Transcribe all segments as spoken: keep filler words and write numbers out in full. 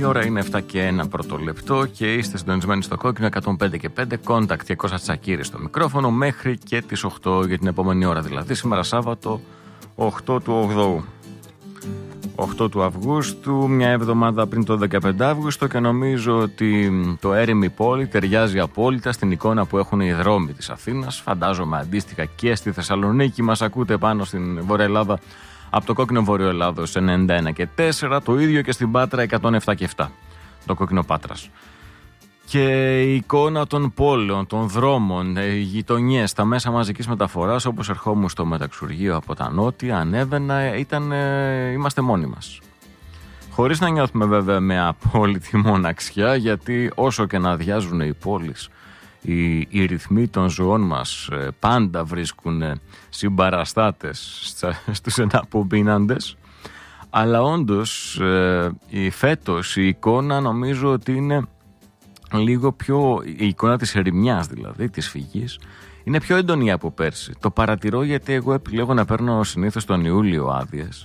Η ώρα είναι επτά και ένα πρώτο λεπτό και είστε συντονισμένοι στο Κόκκινο εκατόν πέντε και πέντε. Contact και Κώστας Τσακίρης στο μικρόφωνο μέχρι και τις οκτώ για την επόμενη ώρα. Δηλαδή σήμερα Σάββατο οκτώ του ογδόου. οκτώ του Αυγούστου, μια εβδομάδα πριν το δεκαπέντε Αύγουστο, και νομίζω ότι το έρημη πόλη ταιριάζει απόλυτα στην εικόνα που έχουν οι δρόμοι της Αθήνας. Φαντάζομαι αντίστοιχα και στη Θεσσαλονίκη. Μας ακούτε πάνω στην Βόρεια Ελλάδα από το Κόκκινο Βόρειο Ελλάδος ενενήντα ένα και τέσσερα, το ίδιο και στην Πάτρα εκατόν επτά και επτά, το Κόκκινο Πάτρας. Και η εικόνα των πόλεων, των δρόμων, οι γειτονιές, τα μέσα μαζικής μεταφοράς, όπως ερχόμουν στο μεταξουργείο από τα νότια, ανέβαινα, ήταν, είμαστε μόνοι μας. Χωρίς να νιώθουμε βέβαια με απόλυτη μοναξιά, γιατί όσο και να αδειάζουν οι πόλεις, οι, οι ρυθμοί των ζωών μας πάντα βρίσκουν συμπαραστάτες στους εναπομείναντες. Αλλά όντως η φέτος η εικόνα νομίζω ότι είναι λίγο πιο, η εικόνα της ερημιάς δηλαδή, της φυγής, είναι πιο έντονη από πέρσι. Το παρατηρώ γιατί εγώ επιλέγω να παίρνω συνήθως τον Ιούλιο άδειες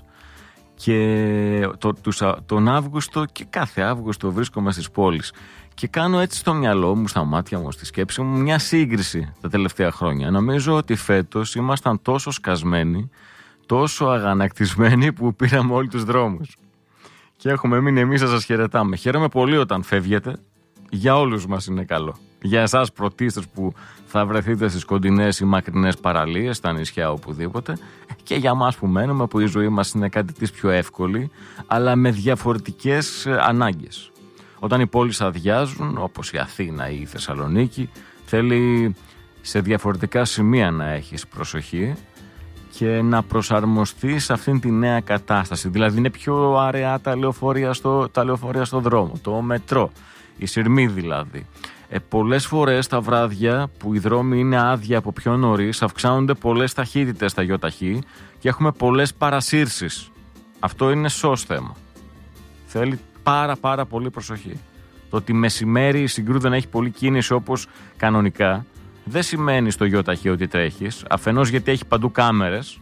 και το, τους, τον Αύγουστο και κάθε Αύγουστο βρίσκομαι στις πόλεις και κάνω έτσι στο μυαλό μου, στα μάτια μου, στη σκέψη μου μια σύγκριση τα τελευταία χρόνια. Νομίζω ότι φέτος ήμασταν τόσο σκασμένοι, τόσο αγανακτισμένοι που πήραμε όλοι τους δρόμους και έχουμε μείνει εμείς να σας χαιρετάμε. Χαίρομαι πολύ όταν φεύγετε. Για όλους μας είναι καλό. Για εσάς πρωτίστως που θα βρεθείτε στις κοντινές ή μακρινές παραλίες, στα νησιά, οπουδήποτε, και για μας που μένουμε, που η ζωή μας είναι κάτι της πιο εύκολη, αλλά με διαφορετικές ανάγκες. Όταν οι πόλεις αδειάζουν, όπως η Αθήνα ή η Θεσσαλονίκη, θέλει σε διαφορετικά σημεία να έχεις προσοχή και να προσαρμοστείς σε αυτήν τη νέα κατάσταση. Δηλαδή είναι πιο αραιά τα λεωφορεία στο, τα λεωφορεία στο δρόμο, το μετρό. Η σειρμή δηλαδή. Ε, πολλές φορές τα βράδια που οι δρόμοι είναι άδεια από πιο νωρίς, αυξάνονται πολλές ταχύτητες στα ΙΟΤΑΧΗ και έχουμε πολλές παρασύρσεις. Αυτό είναι σως θέμα. Θέλει πάρα πάρα πολύ προσοχή. Το ότι μεσημέρι η Συγκρού δεν έχει πολλή κίνηση όπως κανονικά δεν σημαίνει στο ΙΟΤΑΧΗ ότι τρέχεις. Αφενός γιατί έχει παντού κάμερες,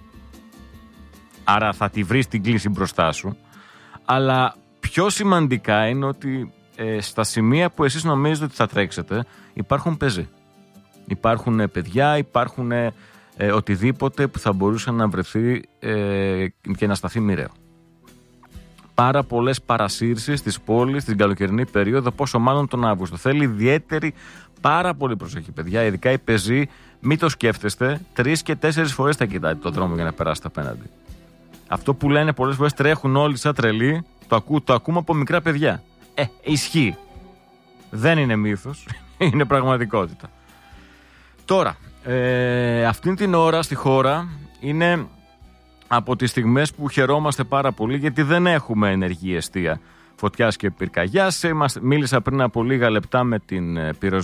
άρα θα τη βρεις την κλίση μπροστά σου. Αλλά πιο σημαντικά είναι ότι Ε, στα σημεία που εσείς νομίζετε ότι θα τρέξετε υπάρχουν πεζοί, υπάρχουν παιδιά, υπάρχουν ε, οτιδήποτε που θα μπορούσε να βρεθεί ε, και να σταθεί μοιραίο. Πάρα πολλές παρασύρσεις της πόλης την καλοκαιρινή περίοδο, πόσο μάλλον τον Αύγουστο. Θέλει ιδιαίτερη πάρα πολύ προσοχή, παιδιά, ειδικά οι πεζοί. Μην το σκέφτεστε, τρεις και τέσσερις φορές θα κοιτάτε τον δρόμο για να περάσετε απέναντι. Αυτό που λένε πολλές φορές τρέχουν όλοι σαν τρελοί, το, ακού, το ακούμε από μικρά παιδιά. Ε, ισχύει. Δεν είναι μύθος, είναι πραγματικότητα. Τώρα, ε, αυτήν την ώρα στη χώρα είναι από τις στιγμές που χαιρόμαστε πάρα πολύ, γιατί δεν έχουμε ενεργή εστία φωτιάς και πυρκαγιάς. Μίλησα πριν από λίγα λεπτά με την πυροσβεστική